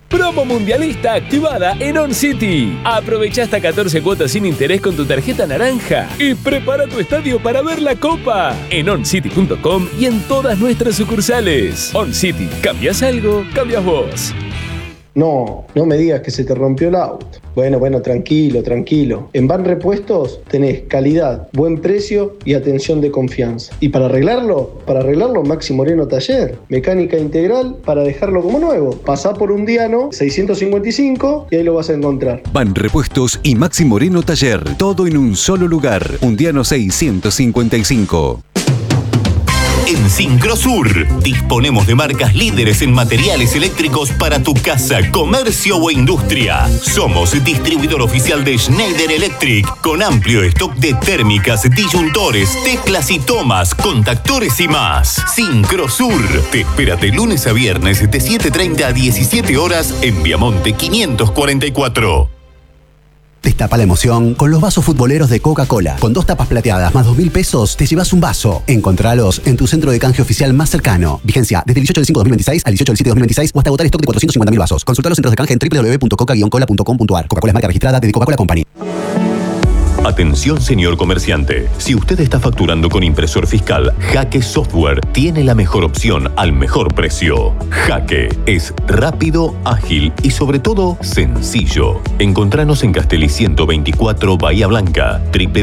Promo mundialista activada en On City. Aprovecha hasta 14 cuotas sin interés con tu tarjeta naranja y prepara tu estadio para ver la Copa en oncity.com y en todas nuestras sucursales. On City, ¿cambias algo? Cambias vos. No me digas que se te rompió el auto. Bueno, tranquilo. En Van Repuestos tenés calidad, buen precio y atención de confianza. Y para arreglarlo, Maxi Moreno Taller. Mecánica integral para dejarlo como nuevo. Pasá por Undiano 655 y ahí lo vas a encontrar. Van Repuestos y Maxi Moreno Taller. Todo en un solo lugar. Undiano 655. En Sincrosur disponemos de marcas líderes en materiales eléctricos para tu casa, comercio o industria. Somos distribuidor oficial de Schneider Electric con amplio stock de térmicas, disyuntores, teclas y tomas, contactores y más. Sincrosur te espera de lunes a viernes de 7:30 a 17 horas en Viamonte 544. Destapa la emoción con los vasos futboleros de Coca-Cola. Con 2 tapas plateadas más 2.000 pesos, te llevas un vaso. Encontralos en tu centro de canje oficial más cercano. Vigencia desde el 18/5/2026 al 18/7/2026 o hasta agotar stock de 450.000 vasos. Consulta los centros de canje en www.coca-cola.com.ar. Coca-Cola es marca registrada de Coca-Cola Company. Atención, señor comerciante. Si usted está facturando con impresor fiscal, Jaque Software tiene la mejor opción al mejor precio. Jaque es rápido, ágil y sobre todo sencillo. Encontranos en Castelli 124 Bahía Blanca,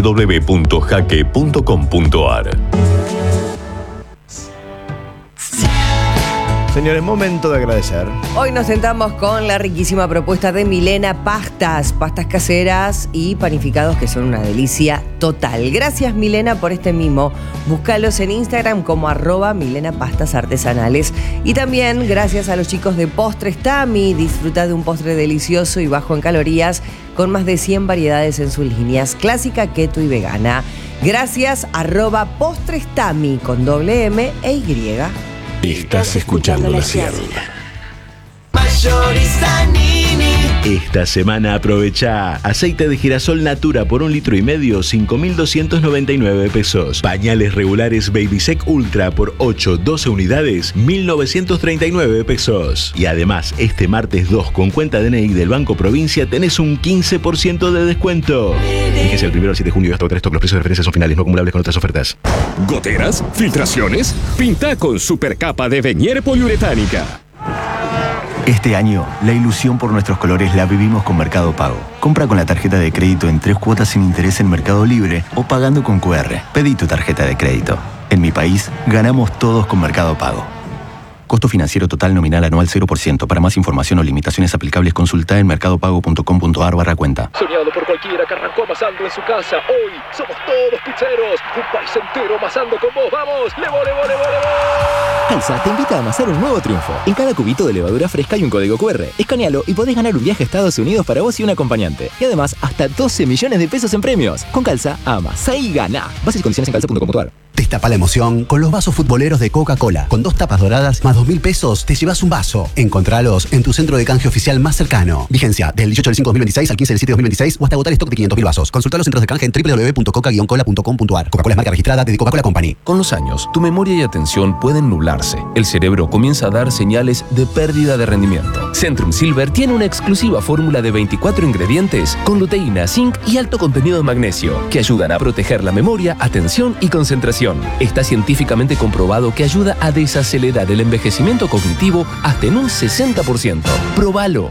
www.jaque.com.ar. Señores, momento de agradecer. Hoy nos sentamos con la riquísima propuesta de Milena Pastas caseras y panificados que son una delicia total. Gracias, Milena, por este mimo. Búscalos en Instagram como @Milena Pastas Artesanales. Y también gracias a los chicos de Postres Tami. Disfruta de un postre delicioso y bajo en calorías con más de 100 variedades en sus líneas clásica, keto y vegana. Gracias, @Postres Tami con doble M e Y. Estás escuchando La Cielo. Mayorista Nini. Esta semana aprovecha aceite de girasol Natura por 1,5 litros, 5.299 pesos. Pañales regulares Babysec Ultra por 8-12 unidades, 1.939 pesos. Y además, este martes 2 con cuenta DNI del Banco Provincia tenés un 15% de descuento. Fíjese el 1 al 7 de junio y hasta agotar stock. Los precios de referencia son finales, no acumulables con otras ofertas. ¿Goteras? ¿Filtraciones? Pinta con supercapa de Venier poliuretánica. Este año, la ilusión por nuestros colores la vivimos con Mercado Pago. Compra con la tarjeta de crédito en 3 cuotas sin interés en Mercado Libre o pagando con QR. Pedí tu tarjeta de crédito. En mi país, ganamos todos con Mercado Pago. Costo financiero total nominal anual 0%. Para más información o limitaciones aplicables, consulta en mercadopago.com.ar/cuenta. Soñado por cualquiera que arrancó amasando en su casa. Hoy somos todos pizzeros. Un país entero amasando con vos. ¡Vamos! ¡Levo! Alsa te invita a amasar un nuevo triunfo. En cada cubito de levadura fresca hay un código QR. Escanealo y podés ganar un viaje a Estados Unidos para vos y un acompañante. Y además, hasta 12 millones de pesos en premios. Con Calza, amasá y gana. Bases y condiciones en calza.com.ar. Destapa la emoción con los vasos futboleros de Coca-Cola. Con 2 tapas doradas más 2.000 pesos, te llevas un vaso. Encontralos en tu centro de canje oficial más cercano. Vigencia del 18/5/2026 al 15/7/2026 o hasta agotar stock de 500.000 vasos. Consulta los centros de canje en www.coca-cola.com.ar. Coca-Cola es marca registrada de Coca-Cola Company. Con los años, tu memoria y atención pueden nublarse. El cerebro comienza a dar señales de pérdida de rendimiento. Centrum Silver tiene una exclusiva fórmula de 24 ingredientes con luteína, zinc y alto contenido de magnesio que ayudan a proteger la memoria, atención y concentración. Está científicamente comprobado que ayuda a desacelerar el envejecimiento cognitivo hasta en un 60%. ¡Próbalo!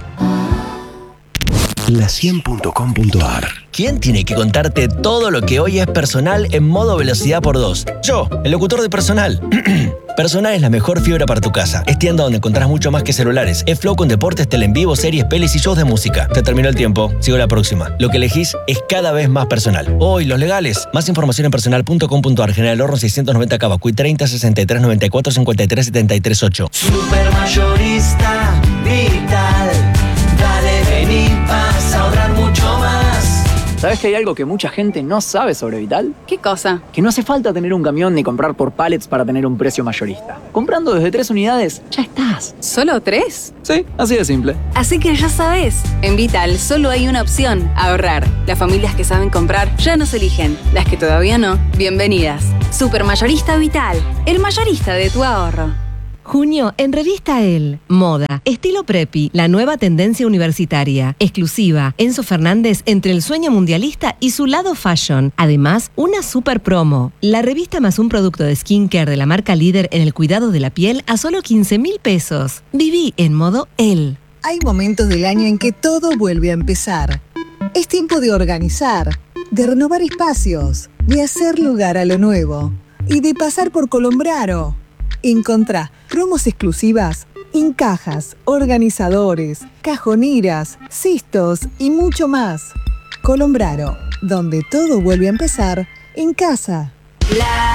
La100.com.ar. ¿Quién tiene que contarte todo lo que hoy es personal en modo velocidad por 2? Yo, el locutor de Personal. Personal es la mejor fibra para tu casa. Es tienda donde encontrás mucho más que celulares. Es Flow con deportes, tele en vivo, series, pelis y shows de música. Se terminó el tiempo. Sigo la próxima. Lo que elegís es cada vez más personal. Hoy, los legales. Más información en personal.com.ar. General Horno 690 Cavacuy 30 63 94 53 73 8. Supermayorista Vital. Dale, vení, vas a ahorrar mucho más. ¿Sabes que hay algo que mucha gente no sabe sobre Vital? ¿Qué cosa? Que no hace falta tener un camión ni comprar por pallets para tener un precio mayorista. Comprando desde 3 unidades, ya estás. ¿Solo 3? Sí, así de simple. Así que ya sabes, en Vital solo hay una opción, ahorrar. Las familias que saben comprar ya nos eligen. Las que todavía no, bienvenidas. Supermayorista Vital, el mayorista de tu ahorro. Junio en Revista El. Moda, estilo preppy, la nueva tendencia universitaria. Exclusiva, Enzo Fernández entre el sueño mundialista y su lado fashion. Además, una super promo. La revista más un producto de skincare de la marca líder en el cuidado de la piel a solo 15.000 pesos. Viví en modo El. Hay momentos del año en que todo vuelve a empezar. Es tiempo de organizar, de renovar espacios, de hacer lugar a lo nuevo y de pasar por Colombraro. Encontrá promos exclusivas en cajas, organizadores, cajoneras, cistos y mucho más. Colombraro, donde todo vuelve a empezar en casa.